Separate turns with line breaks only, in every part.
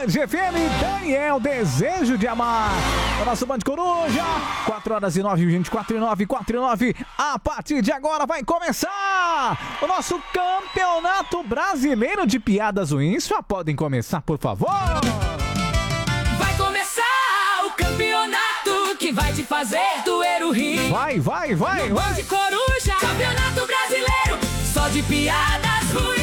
Band FM, Daniel Desejo de Amar. O nosso Band Coruja, 4h09, 4h09. A partir de agora vai começar o nosso Campeonato Brasileiro de Piadas Ruins. Já podem começar, por favor.
Vai começar o campeonato que vai te fazer doer o rim.
Vai.
Band Coruja, Campeonato Brasileiro, só de piadas ruins.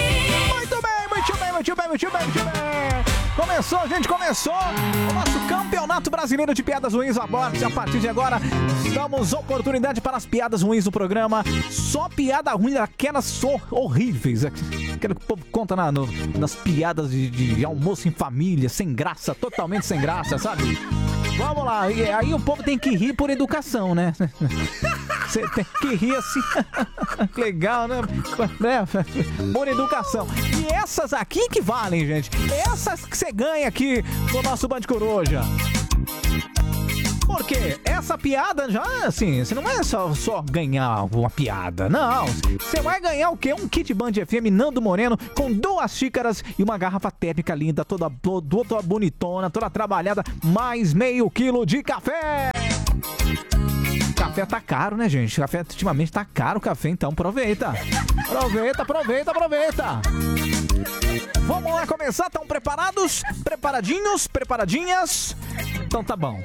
Muito bem. Começou, gente, começou o nosso Campeonato Brasileiro de Piadas Ruins. A partir de agora, damos oportunidade para as piadas ruins do programa. Só piada ruim, aquelas horríveis. Aquela que o povo conta nas piadas de almoço em família, sem graça, totalmente sem graça, sabe? Vamos lá, e aí o povo tem que rir por educação, né? Você tem que rir assim. Legal, né? Por educação. E essas aqui que valem, gente. Essas que você ganha aqui no nosso Band Coruja. Porque essa piada já, assim, você não é só ganhar uma piada, não. Você vai ganhar o quê? Um kit Band FM Nando Moreno com 2 xícaras e uma garrafa térmica linda, toda bonitona, toda trabalhada, mais meio quilo de café. Café tá caro, né, gente? Café ultimamente tá caro o café, então aproveita. Aproveita. Vamos lá começar, estão preparados? Preparadinhos? Preparadinhas? Então tá bom.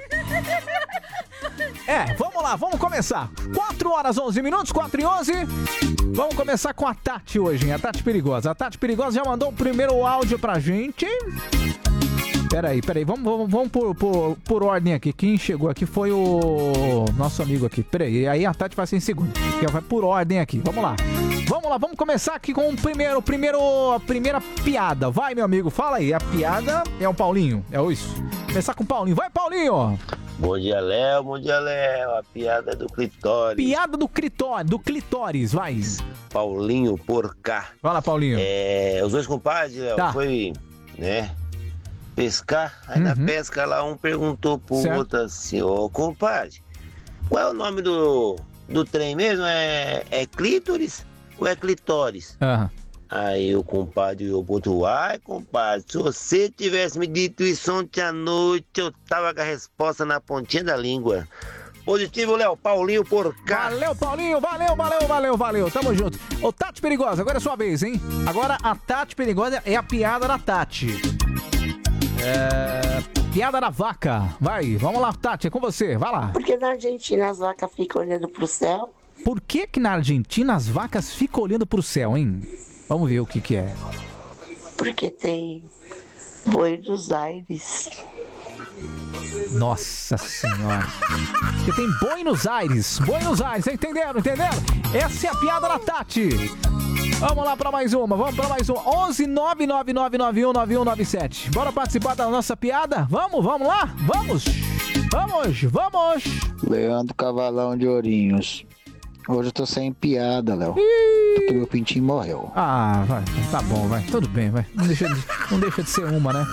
Vamos lá, vamos começar. 4h11, 4h11. Vamos começar com a Tati hoje, hein? A Tati Perigosa. A Tati Perigosa já mandou o primeiro áudio pra gente. Peraí, vamos por ordem aqui. Quem chegou aqui foi o nosso amigo aqui. Peraí, aí a Tati vai ser em segundo. Vai por ordem aqui, vamos lá, vamos começar aqui com a primeira piada. Vai, meu amigo, fala aí. A piada é o Paulinho, é isso. Começar com o Paulinho, vai, Paulinho.
Bom dia, Léo. A piada do clitóris.
Piada do clitóris, vai.
Paulinho Porcá.
Fala, Paulinho.
Os dois compadres, Léo, foi, né, pescar. Aí na pesca lá, um perguntou pro outro assim: ô compadre, qual é o nome do trem mesmo? É clítoris ou é clitóris? Aí o compadre olhou pro outro: ai, compadre, se você tivesse me dito isso ontem à noite, eu tava com a resposta na pontinha da língua. Positivo, Léo. Paulinho Porcá.
Valeu, Paulinho. Valeu. Tamo junto. Ô, Tati Perigosa, agora é sua vez, hein? Agora a Tati Perigosa é a piada da Tati. Piada da vaca. Vai, vamos lá, Tati, é com você. Vai lá.
Por que na Argentina as vacas ficam olhando pro céu?
Por que na Argentina as vacas ficam olhando pro céu, hein? Vamos ver o que é.
Porque tem Buenos Aires.
Nossa senhora. Porque tem Buenos Aires, entenderam? Essa é a piada da Tati. Vamos lá pra mais uma, 11 999919197. Bora participar da nossa piada? Vamos lá? Vamos!
Leandro Cavalão de Ourinhos. Hoje eu tô sem piada, Léo. Porque meu pintinho morreu.
Vai, tá bom, vai. Tudo bem, vai. Não deixa de ser uma, né?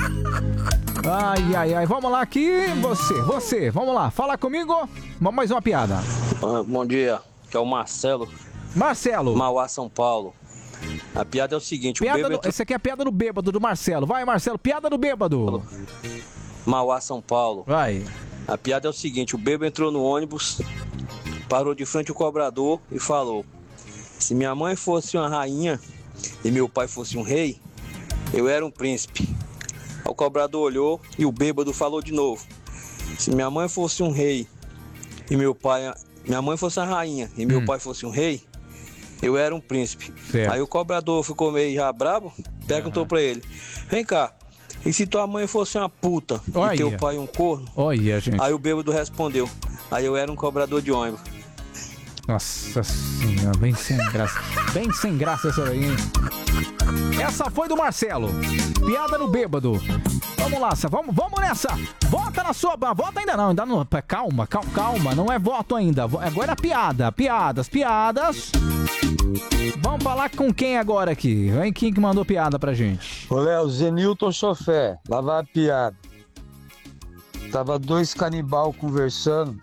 Ai. Vamos lá aqui. Você. Vamos lá. Fala comigo. Vamos mais uma piada.
Bom dia. Aqui é o Marcelo. Mauá, São Paulo. A piada é o seguinte.
Essa aqui é a piada do bêbado, do Marcelo. Vai, Marcelo. Piada do bêbado.
Mauá, São Paulo.
Vai.
A piada é o seguinte. O bêbado entrou no ônibus, parou de frente ao cobrador e falou: se minha mãe fosse uma rainha e meu pai fosse um rei, eu era um príncipe. O cobrador olhou e o bêbado falou de novo: se minha mãe fosse um rei e minha mãe fosse uma rainha e meu pai fosse um rei, eu era um príncipe.
Certo.
Aí o cobrador ficou meio já brabo, perguntou pra ele: vem cá, e se tua mãe fosse uma puta e teu pai um corno?
Gente.
Aí o bêbado respondeu: aí eu era um cobrador de ônibus.
Nossa senhora, bem sem graça essa daí, hein? Essa foi do Marcelo. Piada no bêbado. Vamos lá, vamos nessa. Vota na sua... Vota ainda não. Calma. Não é voto ainda. Agora é piada. Piadas. Vamos falar com quem agora aqui? Vem, quem que mandou piada pra gente?
Ô, Léo, Zenilton Chofé. Lá vai a piada. Tava dois canibal conversando,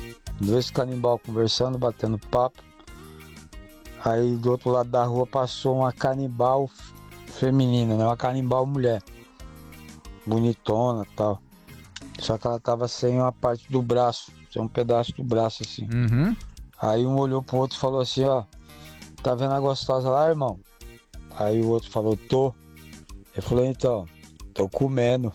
batendo papo. Aí do outro lado da rua passou uma canibal feminina, né? Uma canibal mulher. bonitona e tal. Só que ela tava sem uma parte do braço, sem um pedaço do braço assim.
Uhum.
Aí um olhou pro outro e falou assim, ó, tá vendo a gostosa lá, irmão? Aí o outro falou, tô. Ele falou, então, tô comendo.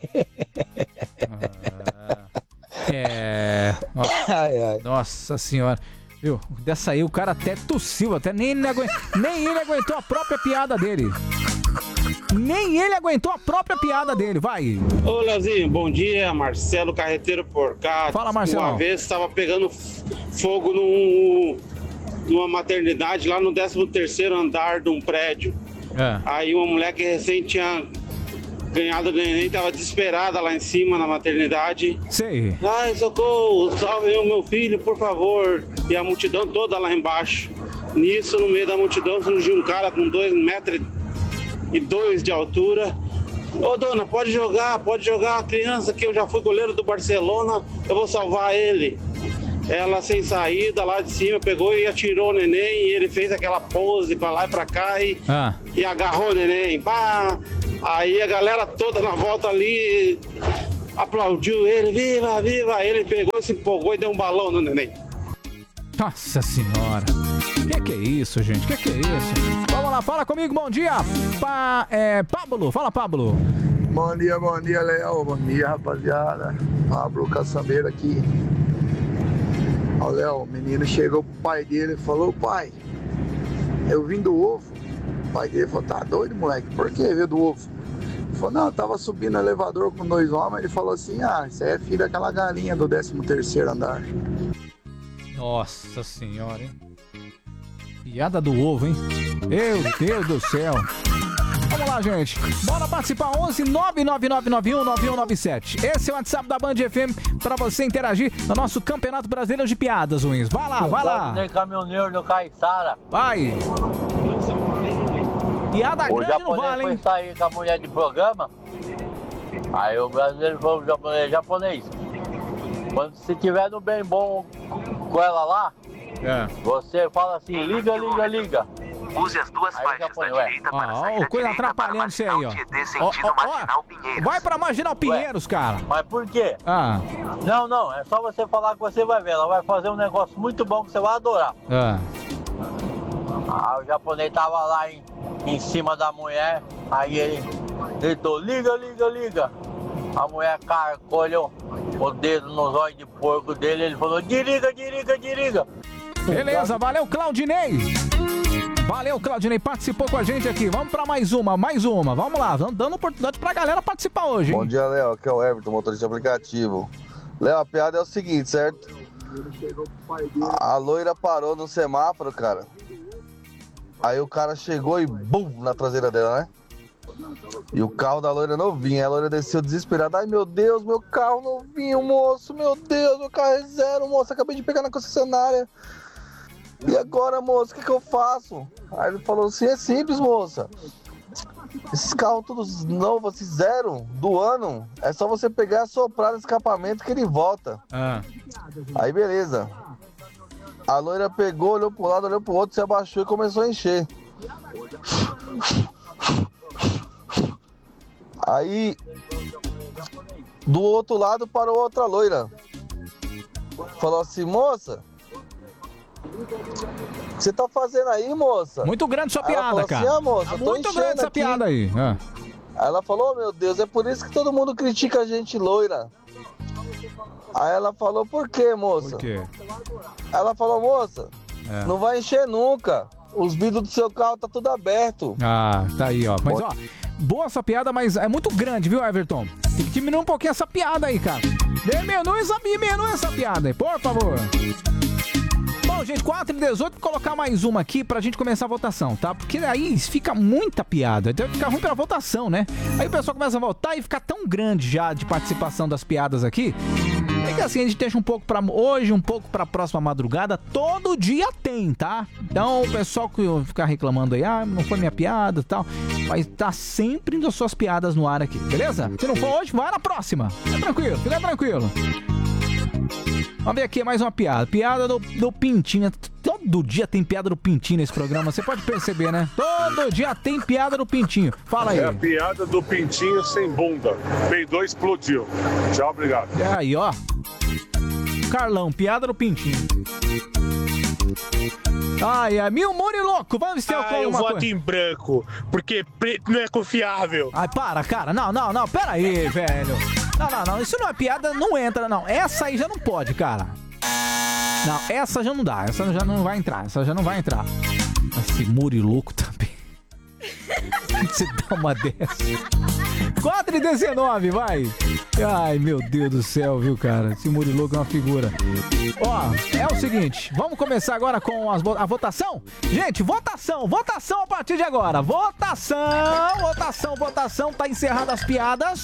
Nossa senhora. Viu? Dessa aí o cara até tossiu, até nem ele aguentou a própria piada dele. Nem ele aguentou a própria piada dele, vai.
Ô, Leozinho, bom dia, Marcelo Carreteiro por cá.
Fala, Marcelo.
Uma vez estava pegando fogo numa maternidade lá no 13º andar de um prédio. Aí uma mulher que recém tinha ganhado do neném estava desesperada lá em cima na maternidade.
Sei.
Ai, socorro, salve o meu filho, por favor. E a multidão toda lá embaixo. Nisso, no meio da multidão, surgiu um cara com 2,2 metros de altura. Ô dona, pode jogar a criança que eu já fui goleiro do Barcelona, eu vou salvar ele. Ela sem saída lá de cima pegou e atirou o neném e ele fez aquela pose pra lá e pra cá e agarrou o neném. Pá! Aí a galera toda na volta ali aplaudiu ele, viva, viva. Ele pegou, se empolgou e deu um balão no neném.
Nossa senhora. Que é isso, gente? Que é isso? Vamos lá, fala comigo, bom dia. Pablo, fala, Pablo.
Bom dia, Léo. Bom dia, rapaziada. Pablo Caçambeiro aqui. Ó, Léo, o menino chegou pro pai dele e falou, pai, eu vim do ovo. O pai dele falou, tá doido, moleque? Por que veio do ovo? Ele falou, não, eu tava subindo no elevador com 2 homens. Ele falou assim, isso aí é filho daquela galinha do 13º andar.
Nossa senhora, hein? Piada do ovo, hein? Meu Deus do céu. Vamos lá, gente. Bora participar. 11-99991-9197. Esse é o WhatsApp da Band FM pra você interagir no nosso Campeonato Brasileiro de Piadas Ruins. Vai lá, vai lá.
Tem caminhoneiro do Caiçara.
Vai. Piada grande não vale, hein?
O japonês foi sair com a mulher de programa. Aí o brasileiro falou pro japonês. Quando você tiver no bem bom com ela lá, você fala assim, liga.
Use as duas faixas da direita para sair
coisa atrapalhando você aí, ó. Vai pra Marginal Pinheiros, cara.
Mas por quê? Não, é só você falar que você vai ver. Ela vai fazer um negócio muito bom que você vai adorar. O japonês tava lá em cima da mulher, aí ele gritou, liga. A mulher carcolhou o dedo nos olhos de porco dele, ele falou, diriga.
Beleza, valeu, Claudinei. Participou com a gente aqui. Vamos pra mais uma. Vamos lá, vamos dando oportunidade pra galera participar hoje, hein?
Bom dia, Léo. Aqui é o Everton, motorista de aplicativo. Léo, a piada é o seguinte, certo? A loira parou no semáforo, cara. Aí o cara chegou e bum, na traseira dela, né? E o carro da loira novinho. A loira desceu desesperada. Ai, meu Deus, meu carro novinho, moço. Meu Deus, meu carro é 0, moço. Acabei de pegar na concessionária. E agora, moço, o que eu faço? Aí ele falou assim, é simples, moça. Esses carros todos novos, assim, 0 do ano, é só você pegar e soprar no escapamento que ele volta. Aí, beleza. A loira pegou, olhou pro lado, olhou pro outro, se abaixou e começou a encher. Aí, do outro lado, parou outra loira. Falou assim, moça, o que você tá fazendo aí, moça?
Muito grande sua piada, cara.
Assim, moça,
muito grande essa piada aí.
Aí ela falou, meu Deus, é por isso que todo mundo critica a gente loira. Aí ela falou, por quê, moça?
Por quê?
Ela falou, moça, não vai encher nunca. Os vidros do seu carro tá tudo aberto.
Tá aí, ó. Mas, ó, boa essa piada, mas é muito grande, viu, Everton? Tem que diminuir um pouquinho essa piada aí, cara. Diminui essa piada aí, por favor. Bom, gente, 4h18, vou colocar mais uma aqui pra gente começar a votação, tá? Porque aí fica muita piada, deve ficar ruim pra votação, né? Aí o pessoal começa a votar e fica tão grande já de participação das piadas aqui. É que assim, a gente deixa um pouco pra hoje, um pouco pra próxima madrugada, todo dia tem, tá? Então o pessoal que ficar reclamando aí, não foi minha piada e tal, vai estar sempre indo as suas piadas no ar aqui, beleza? Se não for hoje, vai na próxima. Fica tranquilo. Vamos ver aqui mais uma piada. Piada do Pintinho. Todo Todo dia tem piada do Pintinho nesse programa, você pode perceber, né? Todo dia tem piada do Pintinho. Fala aí.
É a piada do Pintinho sem bunda. Peidou, explodiu. Tchau, obrigado.
É aí, ó. Carlão, piada do Pintinho. Ai, é mil Muri louco. Vamos ter
eu voto em branco, porque preto não é confiável.
Ai, para, cara. Não. Pera aí, velho. Não. Isso não é piada, não entra, não. Essa aí já não pode, cara. Não, essa já não dá. Essa já não vai entrar. Esse Muri louco também. Você dá uma dessa. 4h19, vai. Ai, meu Deus do céu, viu, cara? Esse Muriloco é uma figura. Ó, é o seguinte, vamos começar agora com a votação? Gente, votação a partir de agora. Votação, tá encerrada as piadas.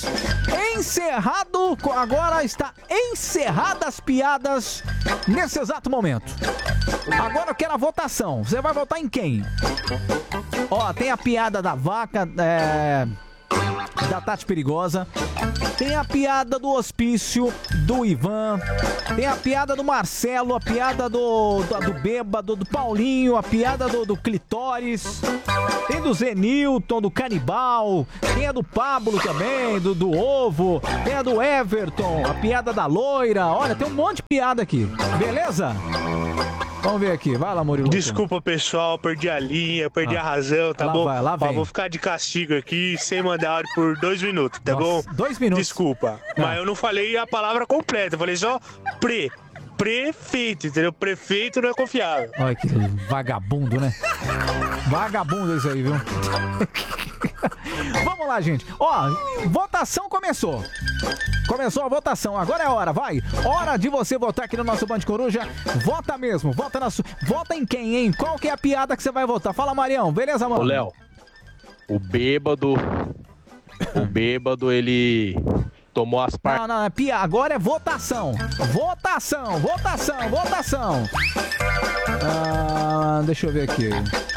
Agora está encerradas as piadas nesse exato momento. Agora eu quero a votação. Você vai votar em quem? Ó, tem a piada da vaca, da Tati Perigosa, tem a piada do hospício do Ivan, tem a piada do Marcelo, a piada do bêbado, do Paulinho, a piada do clitóris, tem do Zenilton, do canibal, tem a do Pablo também, do ovo, tem a do Everton, a piada da loira. Olha, tem um monte de piada aqui, beleza? Vamos ver aqui, vai lá, Murilo.
Desculpa, pessoal, perdi a linha, perdi a razão, tá bom?
Lá vem.
Vou ficar de castigo aqui, sem mandar áudio por 2 minutos, tá bom?
2 minutos.
Desculpa, mas eu não falei a palavra completa, eu falei só prefeito, entendeu? Prefeito não é confiável.
Olha que vagabundo, né? Vagabundo isso aí, viu? Vamos lá, gente. Ó, votação começou. Começou a votação, agora é hora, vai. Hora de você votar aqui no nosso Band Coruja. Vota mesmo, vota em quem, hein? Qual que é a piada que você vai votar? Fala, Marião, beleza, mano?
Ô, Léo, o bêbado, ele tomou as partes...
Não, agora é votação. Votação. Deixa eu ver aqui.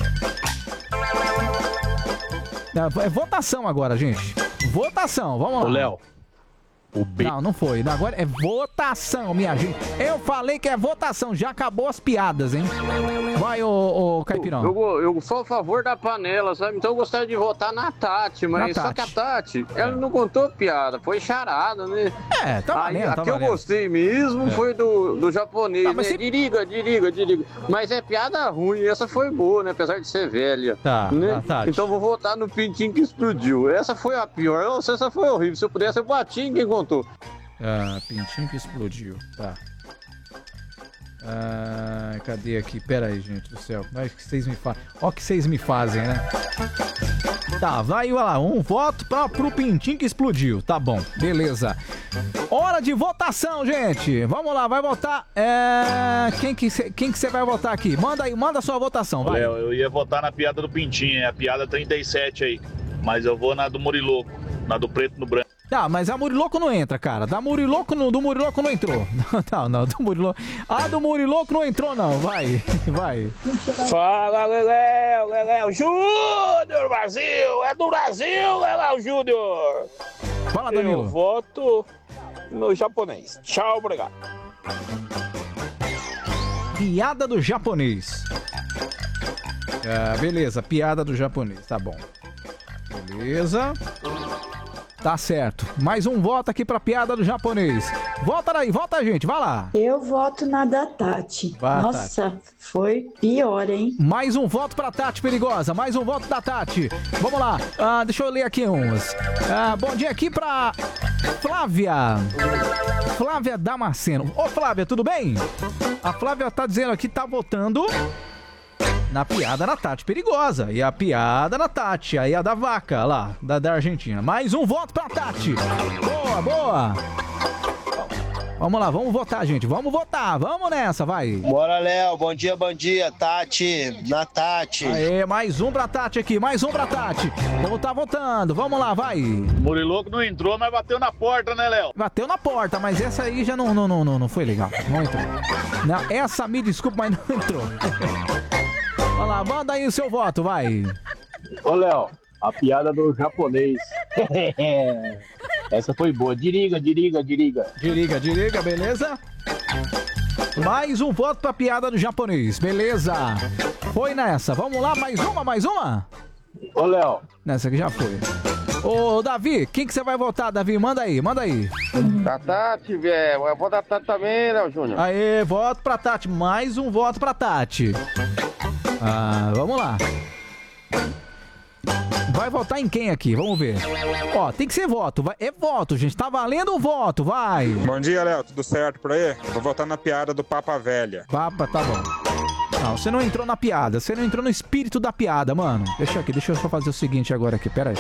É votação agora, gente. Votação, vamos lá.
Ô, Léo.
Não foi. Agora é votação, minha gente. Eu falei que é votação. Já acabou as piadas, hein? Vai, ô Caipirão.
Eu sou a favor da panela, sabe? Então eu gostaria de votar na Tati, mas só que a Tati, ela não contou piada. Foi charada, né?
Tá valendo,
a que eu gostei mesmo foi do japonês, né? Diriga. Mas é piada ruim. Essa foi boa, né? Apesar de ser velha. Né? Então vou votar no Pintinho que explodiu. Essa foi a pior. Nossa, essa foi horrível. Se eu pudesse, eu batia em quem contou.
Pintinho que explodiu. Tá. Cadê aqui? Pera aí, gente do céu. Olha o que vocês me fazem. Olha o que vocês me fazem, né? Tá, vai lá. Um voto pro Pintinho que explodiu. Tá bom, beleza. Hora de votação, gente. Vamos lá, vai votar. Quem que você vai votar aqui? Manda aí, manda a sua votação, vai.
Léo, eu ia votar na piada do Pintinho, a piada 37 aí. Mas eu vou na do Muriloco, na do preto no branco.
Mas a Muriloco não entra, cara. Do Muriloco não entrou. Não, do Muriloco. A do Muriloco não entrou, não. Vai.
Fala, Leléo Júnior, Brasil! É do Brasil, Leléo Júnior!
Fala, Danilo.
Eu voto no japonês. Tchau, obrigado.
Piada do japonês. Beleza, piada do japonês. Tá bom. Beleza. Tá certo. Mais um voto aqui pra piada do japonês. Vota aí, vota, gente, vai lá.
Eu voto na da Tati. Nossa, Tati. Foi pior, hein?
Mais um voto pra Tati Perigosa. Mais um voto da Tati. Vamos lá. Deixa eu ler aqui uns. Bom dia aqui pra Flávia. Flávia Damasceno. Ô, Flávia, tudo bem? A Flávia tá dizendo aqui, tá votando na piada da Tati Perigosa. E a piada da Tati, aí a da vaca lá, da Argentina. Mais um voto pra Tati. Boa. Vamos lá, vamos votar, gente. Vamos votar, vamos nessa, vai.
Bora, Léo. Bom dia, Tati. Na Tati.
Aê, mais um pra Tati aqui, mais um pra Tati. Vamos tá votando, vamos lá, vai.
Muriloco não entrou, mas bateu na porta, né, Léo?
Bateu na porta, mas essa aí já não foi legal. Não entrou. Não, essa me desculpa, mas não entrou. Olha lá, manda aí o seu voto, vai.
Ô, Léo, a piada do japonês. Essa foi boa. Diriga, beleza?
Mais um voto pra piada do japonês. Beleza. Foi nessa. Vamos lá, mais uma?
Ô, Léo.
Nessa aqui já foi. Ô, Davi, quem que você vai votar, Davi? Manda aí.
A Tati, velho. Eu vou dar Tati também, Léo Júnior.
Aê, voto pra Tati. Mais um voto pra Tati. Vamos lá. Vai votar em quem aqui? Vamos ver. Ó, tem que ser voto. É voto, gente. Tá valendo o voto, vai.
Bom dia, Léo. Tudo certo por aí? Eu vou votar na piada do Papa Velha.
Papa, tá bom. Não, você não entrou na piada. Você não entrou no espírito da piada, mano. Deixa eu só fazer o seguinte agora aqui. Pera aí.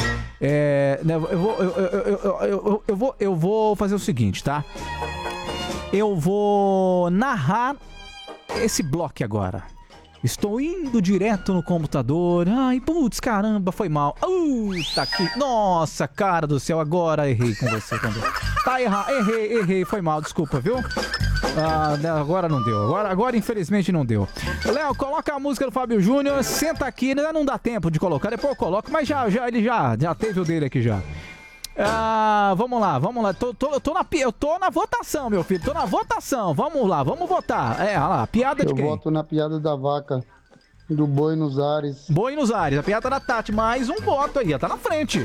Eu vou fazer o seguinte, tá? Eu vou narrar esse bloco agora. Estou indo direto no computador. Ai, putz, caramba, foi mal. Tá aqui. Nossa, cara do céu, agora errei com você. Tá errado, errei, foi mal, desculpa, viu? Agora não deu. Agora infelizmente não deu. Léo, coloca a música do Fábio Júnior. Senta aqui, ainda não dá tempo de colocar. Depois eu coloco, mas ele já teve o dele aqui já. Vamos lá. Eu tô na votação, meu filho. Tô na votação. Vamos lá, vamos votar. Olha lá, piada de quem?
Eu voto na piada da vaca. Do boi nos ares.
Boi nos ares, a piada da Tati. Mais um voto aí, tá na frente.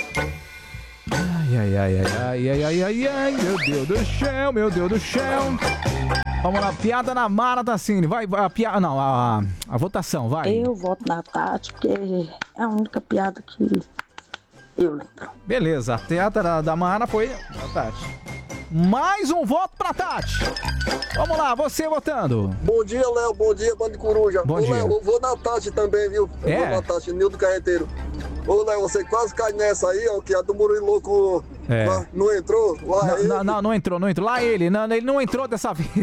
Ai, meu Deus do céu. Vamos lá, piada na Mara Tassini. Vai, a votação, vai.
Eu voto na Tati, porque é a única piada que eu lembro.
Beleza, a piada da Mara foi a Tati. Mais um voto pra Tati. Vamos lá, você votando.
Bom dia, Léo. Bom dia, Bando de Coruja.
Bom dia.
Léo, eu vou na Tati também, viu? Eu vou na Tati, Nildo Carreteiro. Ô, Léo, você quase cai nessa aí, ó, que a do Murilo Louco não entrou.
Não entrou. Lá ele. Não, ele não entrou dessa vez.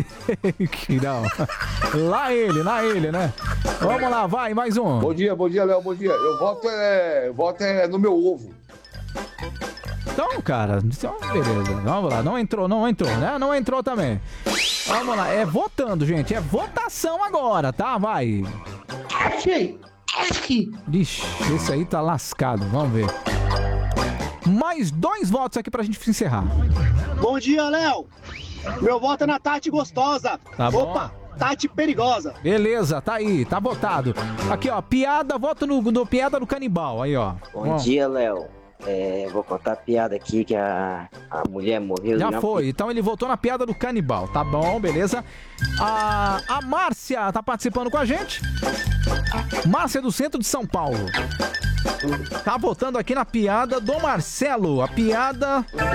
Não. Lá ele, né? Vamos lá, vai, mais um.
Bom dia, Léo. Bom dia. Eu voto no meu ovo.
Então, cara, beleza. Vamos lá, não entrou, né? Não entrou também. Vamos lá, é votando, gente. É votação agora, tá? Vai.
Achei.
Ixi, esse aí tá lascado. Vamos ver. Mais 2 votos aqui pra gente encerrar.
Bom dia, Léo. Meu voto é na Tati Gostosa.
Tá bom.
Opa, Tati Perigosa.
Beleza, tá aí, tá votado. Aqui, ó, piada, voto no piada do canibal. Aí, ó.
Bom dia, Léo. Vou contar a piada aqui que a mulher morreu.
Já foi, então ele voltou na piada do canibal. Tá bom, beleza. A Márcia tá participando com a gente. Márcia do centro de São Paulo. Tá votando aqui na piada do Marcelo. A piada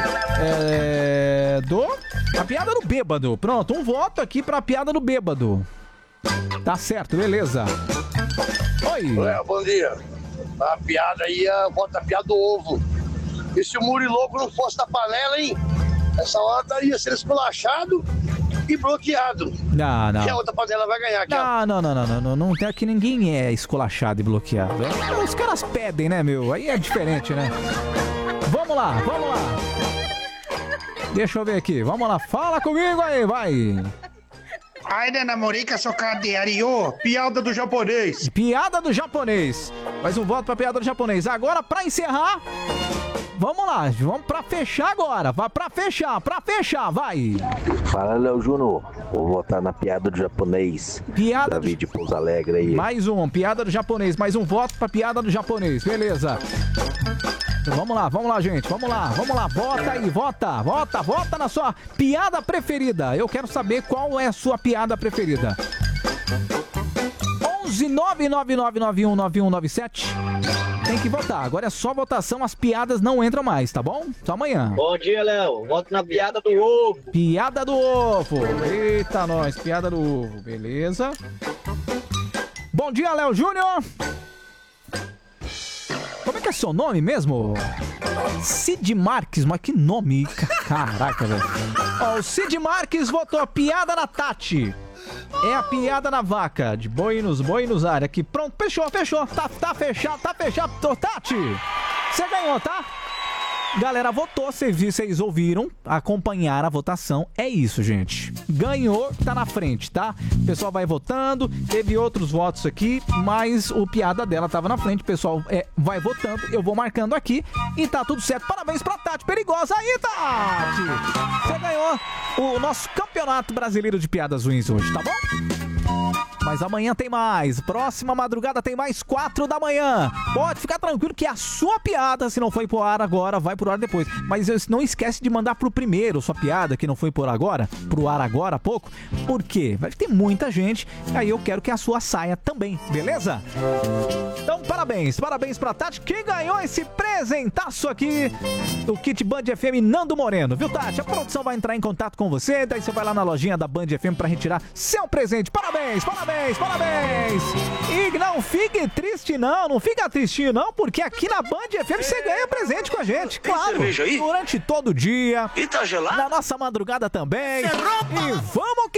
a piada do bêbado. Pronto, um voto aqui pra piada do bêbado. Tá certo, beleza. Oi.
Léo, bom dia. A piada aí, volta a piada do ovo. E se o Muriloco não fosse da panela, hein? Essa hora ia ser esculachado e bloqueado.
Não.
Que a outra panela vai ganhar aqui.
Não tem aqui, ninguém é esculachado e bloqueado. Os caras pedem, né, meu? Aí é diferente, né? Vamos lá. Deixa eu ver aqui. Vamos lá, fala comigo aí, vai.
Ainda namorei com a sua cadeario. Piada do japonês.
Piada do japonês. Mais um voto pra piada do japonês. Agora, pra encerrar, vamos lá. Vamos pra fechar agora. Vai pra fechar, vai.
Fala, Léo Júnior. Vou votar na piada do japonês.
Piada
Davi de Pouso Alegre aí.
Mais um, piada do japonês. Mais um voto pra piada do japonês. Beleza. Vamos lá, gente. Vamos lá. Vota aí, vota na sua piada preferida. Eu quero saber qual é a sua piada preferida. 11999919197. Tem que votar. Agora é só votação, as piadas não entram mais, tá bom? Só amanhã.
Bom dia, Léo. Voto na piada do ovo.
Piada do ovo. Eita, nós. Piada do ovo. Beleza. Bom dia, Léo Júnior. Como é que é seu nome mesmo? Cid Marques, mas que nome, caraca, velho. Ó, o Cid Marques votou a piada na Tati. É a piada na vaca, de boi nos ar. Aqui, pronto, fechou. Tá fechado. Tati, você ganhou, tá? Galera votou, vocês ouviram, acompanharam a votação. É isso, gente. Ganhou, tá na frente, tá? O pessoal vai votando. Teve outros votos aqui, mas o piada dela tava na frente. O pessoal vai votando, eu vou marcando aqui e tá tudo certo. Parabéns pra Tati Perigosa aí, Tati! Você ganhou o nosso Campeonato Brasileiro de Piadas Ruins hoje, tá bom? Mas amanhã tem mais. Próxima madrugada tem mais 4 da manhã. Pode ficar tranquilo que a sua piada, se não foi pro ar agora, vai pro ar depois. Mas não esquece de mandar pro primeiro sua piada, que não foi pro ar agora há pouco. Por quê? Vai ter muita gente. Aí eu quero que a sua saia também, beleza? Então, parabéns pra Tati, que ganhou esse presentaço aqui do Kit Band FM Nando Moreno, viu, Tati? A produção vai entrar em contato com você, daí você vai lá na lojinha da Band FM pra retirar seu presente. Parabéns! E não fique triste não fica tristinho não, porque aqui na Band FM você ganha presente com a gente, claro, durante todo o dia,
E tá gelado?
na nossa madrugada também. E vamos que